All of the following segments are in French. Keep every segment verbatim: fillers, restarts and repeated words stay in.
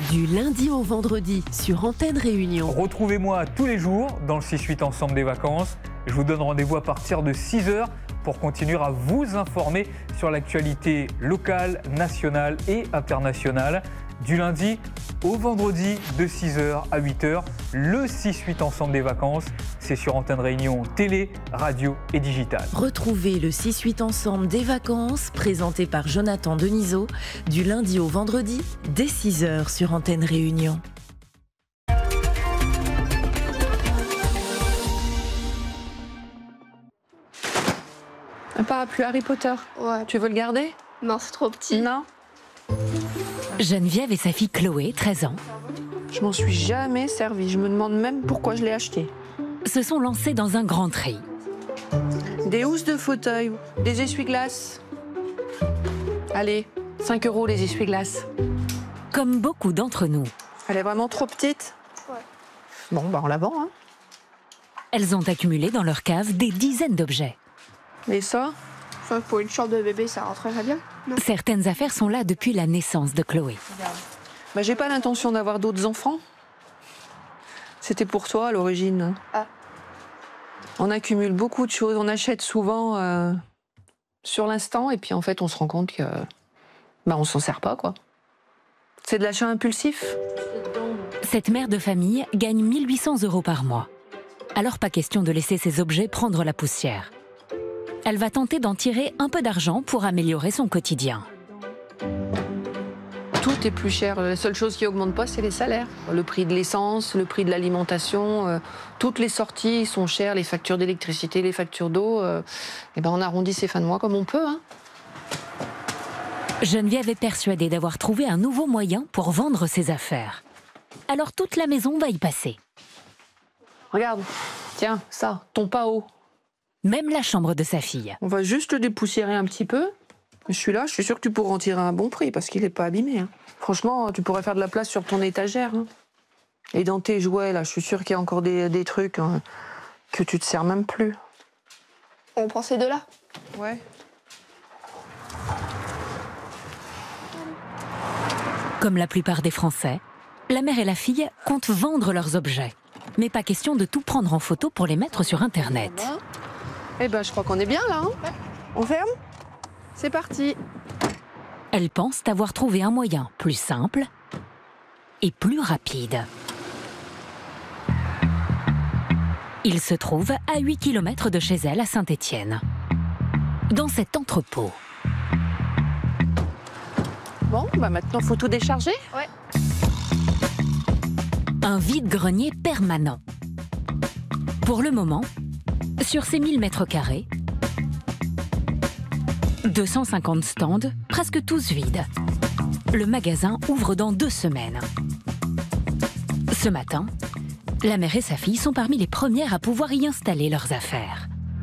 Du lundi au vendredi sur Antenne Réunion. Retrouvez-moi tous les jours dans le six huit Ensemble des vacances. Je vous donne rendez-vous à partir de six heures pour continuer à vous informer sur l'actualité locale, nationale et internationale. Du lundi au vendredi de six heures à huit heures, le six huit Ensemble des vacances, c'est sur Antenne Réunion, télé, radio et digital. Retrouvez le six huit Ensemble des vacances, présenté par Jonathan Denisot, du lundi au vendredi, dès six heures sur Antenne Réunion. Un parapluie Harry Potter. Ouais. Tu veux le garder? Non, c'est trop petit. Non. Geneviève et sa fille Chloé, treize ans, Je m'en suis jamais servi. Je me demande même pourquoi je l'ai acheté. se sont lancés dans un grand tri. Des housses de fauteuil, des essuie-glaces. Allez, cinq euros les essuie-glaces. Comme beaucoup d'entre nous, Elle est vraiment trop petite? Ouais. Bon, bah on la vend, hein. elles ont accumulé dans leur cave des dizaines d'objets. Et ça? Enfin, pour une chambre de bébé, ça rentrerait bien. Non. Certaines affaires sont là depuis la naissance de Chloé. Bah j'ai pas l'intention d'avoir d'autres enfants. C'était pour toi à l'origine. Ah. On accumule beaucoup de choses, on achète souvent euh, sur l'instant et puis en fait on se rend compte que bah on s'en sert pas quoi. C'est de l'achat impulsif. Cette mère de famille gagne mille huit cents euros par mois. Alors pas question de laisser ces objets prendre la poussière. Elle va tenter d'en tirer un peu d'argent pour améliorer son quotidien. Tout est plus cher. La seule chose qui augmente pas, c'est les salaires. Le prix de l'essence, le prix de l'alimentation, euh, toutes les sorties sont chères, les factures d'électricité, les factures d'eau. Euh, et ben on arrondit ses fins de mois comme on peut. Hein. Geneviève est persuadée d'avoir trouvé un nouveau moyen pour vendre ses affaires. Alors toute la maison va y passer. Regarde, tiens, ça, ton pao. Même la chambre de sa fille. On va juste le dépoussiérer un petit peu. Celui-là, je suis sûre que tu pourras en tirer un bon prix parce qu'il n'est pas abîmé. Hein. Franchement, tu pourrais faire de la place sur ton étagère. Hein. Et dans tes jouets, là, je suis sûre qu'il y a encore des, des trucs hein, que tu te sers même plus. On prend ces deux-là? Ouais. Comme la plupart des Français, la mère et la fille comptent vendre leurs objets. Mais pas question de tout prendre en photo pour les mettre sur Internet. Eh ben, je crois qu'on est bien là. Hein. On ferme? C'est parti. Elles pensent avoir trouvé un moyen plus simple et plus rapide. Il se trouve à huit kilomètres de chez elle à Saint-Étienne. Dans cet entrepôt. Bon, bah maintenant, faut tout décharger. Ouais. Un vide-grenier permanent. Pour le moment, sur ces mille mètres carrés, deux cent cinquante stands, presque tous vides. Le magasin ouvre dans deux semaines. Ce matin, la mère et sa fille sont parmi les premières à pouvoir y installer leurs affaires.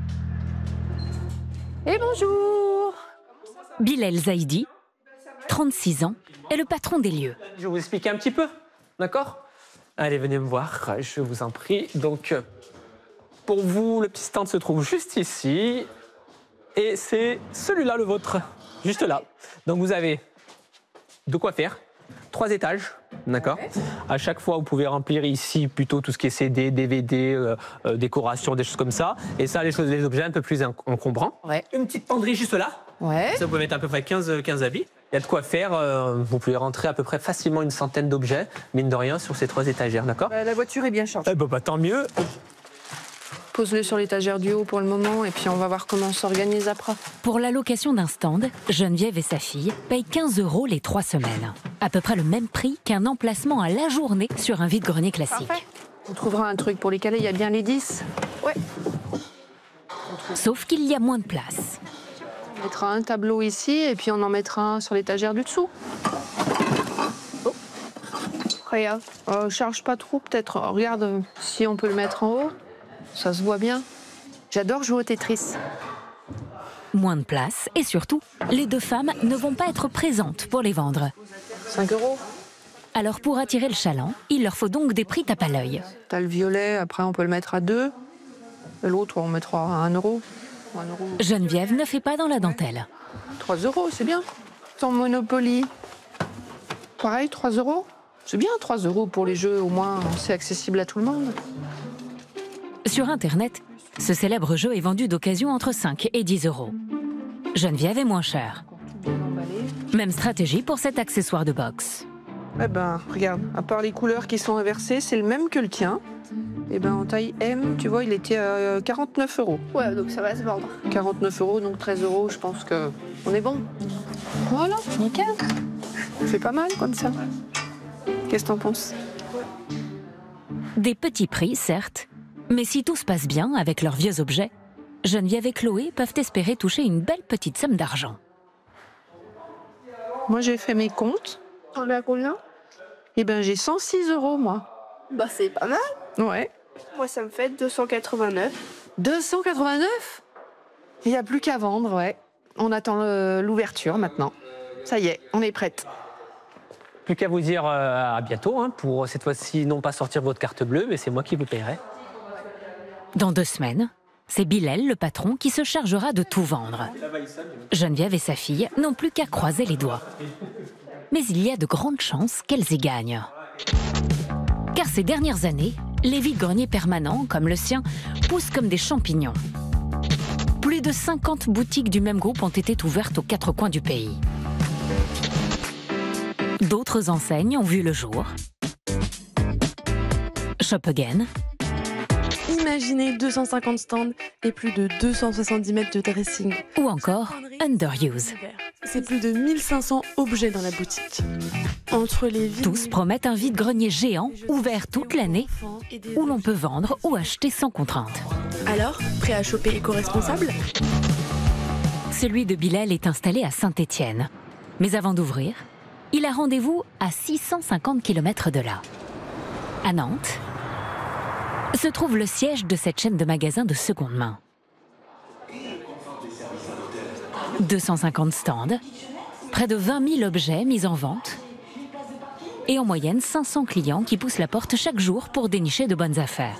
Et bonjour. Bilal Zaidi, trente-six ans, est le patron des lieux. Je vais vous expliquer un petit peu, d'accord? Allez, venez me voir, je vous en prie. Donc, pour vous, le petit stand se trouve juste ici. Et c'est celui-là, le vôtre, juste là. Donc, vous avez de quoi faire. Trois étages, d'accord? Ouais. À chaque fois, vous pouvez remplir ici plutôt tout ce qui est C D, D V D, euh, euh, décoration, des choses comme ça. Et ça, les choses, les objets un peu plus encombrants. Ouais. Une petite penderie juste là. Ouais. Ça, vous pouvez mettre à peu près quinze, quinze habits. Il y a de quoi faire. Euh, vous pouvez rentrer à peu près facilement une centaine d'objets, mine de rien, sur ces trois étagères, d'accord? Bah, la voiture est bien chargée. Eh ben, bah, tant mieux. Pose-le sur l'étagère du haut pour le moment et puis on va voir comment on s'organise après. Pour la location d'un stand, Geneviève et sa fille payent quinze euros les trois semaines. À peu près le même prix qu'un emplacement à la journée sur un vide-grenier classique. Parfait. On trouvera un truc pour les caler, il y a bien les dix. Ouais. Sauf qu'il y a moins de place. On mettra un tableau ici et puis on en mettra un sur l'étagère du dessous. Oh. Regarde. Euh, charge pas trop peut-être. Regarde euh, si on peut le mettre en haut. Ça se voit bien. J'adore jouer au Tetris. Moins de place et surtout, les deux femmes ne vont pas être présentes pour les vendre. cinq euros. Alors pour attirer le chaland, il leur faut donc des prix tape à l'œil. T'as le violet, après on peut le mettre à deux. Et l'autre, on mettra à un euro. un euro. Geneviève ne fait pas dans la dentelle. trois euros, c'est bien. Ton Monopoly. Pareil, trois euros. C'est bien, trois euros pour les jeux, au moins, c'est accessible à tout le monde. Sur Internet, ce célèbre jeu est vendu d'occasion entre cinq et dix euros. Geneviève est moins cher. Même stratégie pour cet accessoire de boxe. Eh ben, regarde, à part les couleurs qui sont inversées, c'est le même que le tien. Eh ben, en taille M, tu vois, il était à quarante-neuf euros. Ouais, donc ça va se vendre. quarante-neuf euros, donc treize euros, je pense que on est bon. Voilà, nickel. C'est pas mal comme ça. Qu'est-ce que t'en penses? Des petits prix, certes, mais si tout se passe bien avec leurs vieux objets, Geneviève et Chloé peuvent espérer toucher une belle petite somme d'argent. Moi, j'ai fait mes comptes. On est à combien? Eh ben, j'ai cent six euros, moi. Bah c'est pas mal. Ouais. Moi ça me fait deux cent quatre-vingt-neuf. deux cent quatre-vingt-neuf? Il n'y a plus qu'à vendre, ouais. On attend le- l'ouverture maintenant. Ça y est, on est prête. Plus qu'à vous dire euh, à bientôt, hein, pour cette fois-ci non pas sortir votre carte bleue, mais c'est moi qui vous paierai. Dans deux semaines, c'est Bilal, le patron, qui se chargera de tout vendre. Geneviève et sa fille n'ont plus qu'à croiser les doigts. Mais il y a de grandes chances qu'elles y gagnent. Car ces dernières années, les vides-greniers permanents, comme le sien, poussent comme des champignons. Plus de cinquante boutiques du même groupe ont été ouvertes aux quatre coins du pays. D'autres enseignes ont vu le jour. Shop Again, Imaginez deux cent cinquante stands et plus de deux cent soixante-dix mètres de dressing. ou encore Underuse. C'est plus de mille cinq cents objets dans la boutique. Entre les vides, Tous promettent un vide-grenier géant, ouvert toute l'année, où l'on peut vendre ou acheter sans contrainte. Alors, prêt à choper l'éco-responsable? Celui de Bilal est installé à Saint-Étienne. Mais avant d'ouvrir, il a rendez-vous à six cent cinquante kilomètres de là. À Nantes, se trouve le siège de cette chaîne de magasins de seconde main. deux cent cinquante stands, près de vingt mille objets mis en vente et en moyenne cinq cents clients qui poussent la porte chaque jour pour dénicher de bonnes affaires.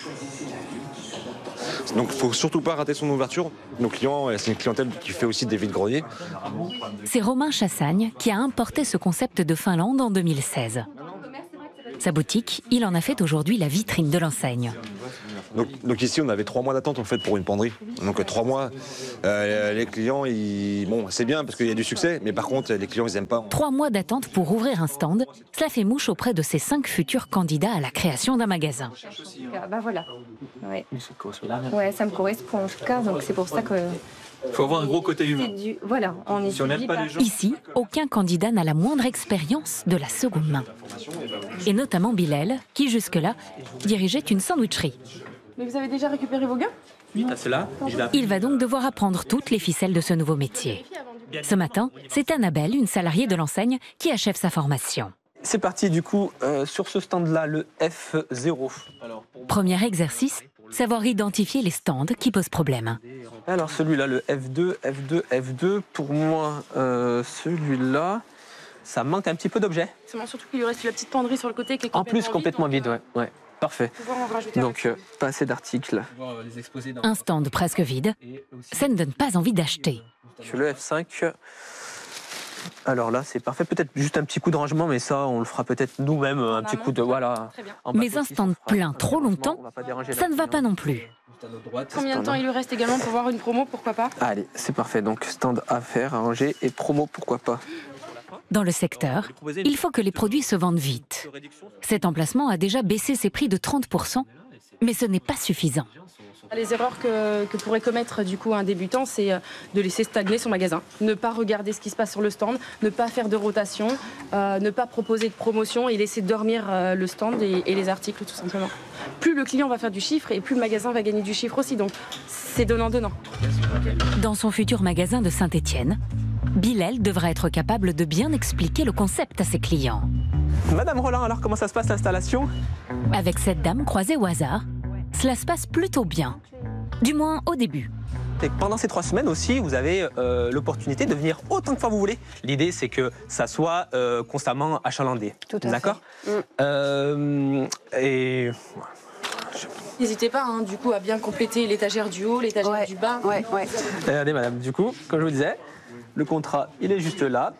Donc il ne faut surtout pas rater son ouverture. Nos clients, c'est une clientèle qui fait aussi des vides-greniers. C'est Romain Chassagne qui a importé ce concept de Finlande en deux mille seize. Sa boutique, il en a fait aujourd'hui la vitrine de l'enseigne. Donc, donc ici, on avait trois mois d'attente en fait pour une penderie. Donc trois mois, euh, les clients, ils... bon, c'est bien parce qu'il y a du succès, mais par contre, les clients, ils n'aiment pas. Trois mois d'attente pour ouvrir un stand, cela fait mouche auprès de ces cinq futurs candidats à la création d'un magasin. Bah voilà. Ouais. Ouais, ça me correspond en tout cas, donc c'est pour ça que. Il faut avoir un gros côté humain. c'est du- Voilà, on est Si on n'aime pas les gens, Ici, aucun candidat n'a la moindre expérience de la seconde main. Et notamment Bilal, qui jusque-là dirigeait une sandwicherie. Mais vous avez déjà récupéré vos gars? Oui, t'as cela. Il va donc devoir apprendre toutes les ficelles de ce nouveau métier. Ce matin, c'est Annabelle, une salariée de l'enseigne, qui achève sa formation. C'est parti du coup euh, sur ce stand-là, le F zéro. Premier exercice, savoir identifier les stands qui posent problème. Alors celui-là, le F deux, F deux, F deux, pour moi, euh, celui-là, ça manque un petit peu d'objets. C'est bon, surtout qu'il lui reste la petite penderie sur le côté qui est En plus, complètement vide, donc, ouais. ouais. Parfait. euh, pouvoir en rajouter un. Donc, euh, pas assez d'articles. Un stand presque vide, ça ne donne pas envie d'acheter. Sur le F cinq, alors là, c'est parfait. Peut-être juste un petit coup de rangement, mais ça, on le fera peut-être nous-mêmes. Un petit coup de... Voilà. Très bien. En Mais back un office, stand on fera plein un trop rangement, longtemps, on va pas déranger ça la ne va pas cliente. non plus. Combien de temps il lui reste également pour voir une promo, pourquoi pas? Allez, c'est parfait. Donc, stand à faire, à ranger et promo, pourquoi pas. Dans le secteur, il faut que les produits se vendent vite. Cet emplacement a déjà baissé ses prix de trente pour cent, mais ce n'est pas suffisant. Les erreurs que, que pourrait commettre du coup un débutant, c'est euh, de laisser stagner son magasin, ne pas regarder ce qui se passe sur le stand, ne pas faire de rotation, euh, ne pas proposer de promotion et laisser dormir euh, le stand et, et les articles tout simplement. Plus le client va faire du chiffre et plus le magasin va gagner du chiffre aussi, donc c'est donnant-donnant. Dans son futur magasin de Saint-Étienne, Bilal devra être capable de bien expliquer le concept à ses clients. Madame Rollin, alors comment ça se passe l'installation? Avec cette dame croisée au hasard, cela se passe plutôt bien. Du moins au début. Et pendant ces trois semaines aussi, vous avez euh, l'opportunité de venir autant de fois vous voulez. L'idée, c'est que ça soit euh, constamment achalandé. Tout à D'accord fait. Mm. Euh, Et N'hésitez pas hein, du coup à bien compléter l'étagère du haut, l'étagère Ouais, du bas. ouais, ouais. regardez, madame, du coup, comme je vous disais, le contrat, il est juste là.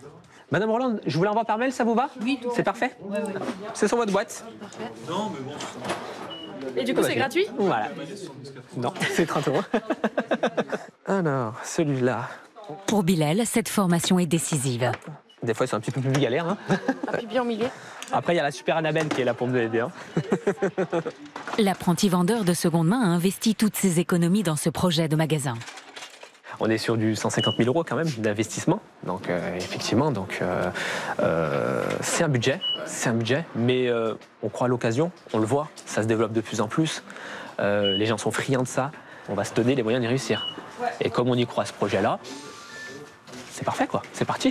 Madame Roland, je vous l'envoie par mail, ça vous va? Oui, tout c'est parfait. Ouais, ouais. C'est sur votre boîte. Parfait. Et du coup, c'est gratuit? Voilà. Non, c'est trente euros. Alors, celui-là. Pour Bilal, cette formation est décisive. Des fois, ils sont un petit peu plus galères. Hein. Appuie bien au milieu. Après, il y a la super Annabelle qui est là pour nous aider. Hein. L'apprenti vendeur de seconde main a investi toutes ses économies dans ce projet de magasin. On est sur du cent cinquante mille euros quand même d'investissement. Donc, euh, effectivement, donc, euh, euh, c'est un budget. C'est un budget. Mais euh, on croit à l'occasion. On le voit. Ça se développe de plus en plus. Euh, les gens sont friands de ça. On va se donner les moyens d'y réussir. Et comme on y croit à ce projet-là, c'est parfait, quoi. C'est parti.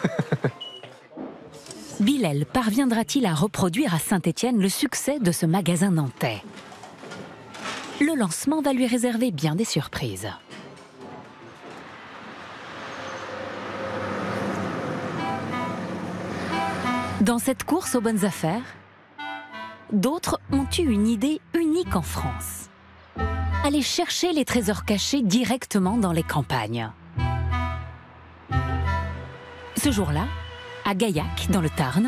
Bilal parviendra-t-il à reproduire à Saint-Étienne le succès de ce magasin nantais? Le lancement va lui réserver bien des surprises. Dans cette course aux bonnes affaires, d'autres ont eu une idée unique en France. Aller chercher les trésors cachés directement dans les campagnes. Ce jour-là, à Gaillac, dans le Tarn,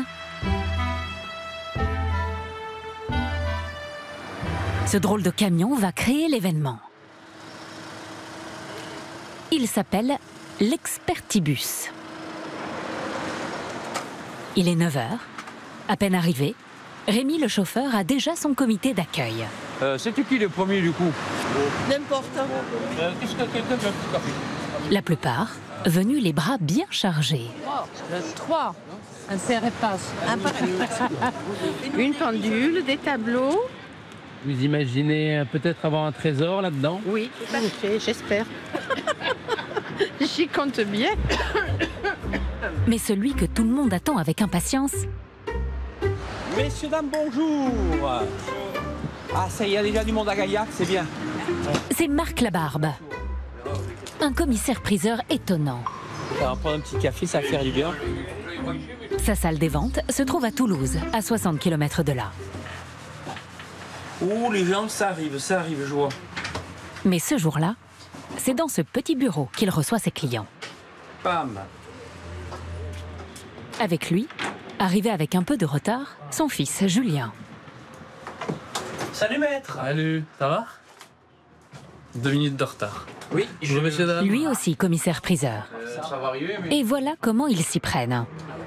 ce drôle de camion va créer l'événement. Il s'appelle l'Expertibus. Il est neuf heures. À peine arrivé, Rémi le chauffeur a déjà son comité d'accueil. Euh, C'était qui le premier du coup? N'importe. euh, Qu'est-ce que quelqu'un veut un petit café? La plupart venus les bras bien chargés. Trois. Un fer et passe. Une pendule, des tableaux. Vous imaginez euh, peut-être avoir un trésor là-dedans? Oui, tout à fait, j'espère. J'y compte bien. Mais celui que tout le monde attend avec impatience, Messieurs, dames, bonjour. Ah, ça y est, il y a déjà du monde à Gaillac, c'est bien. c'est Marc Labarbe. Un commissaire-priseur étonnant. On va prendre un petit café, ça va faire du bien. Sa salle des ventes se trouve à Toulouse, à soixante kilomètres de là. Oh, les gens, ça arrive, ça arrive, je vois. Mais ce jour-là, c'est dans ce petit bureau qu'il reçoit ses clients. Pam. Avec lui, arrivé avec un peu de retard, son fils Julien. Salut, maître. Salut, ça va? Deux minutes de retard. Oui, Bonjour, messieurs, dames. Lui aussi commissaire-priseur. Euh, ça va arriver, mais... Et voilà comment ils s'y prennent.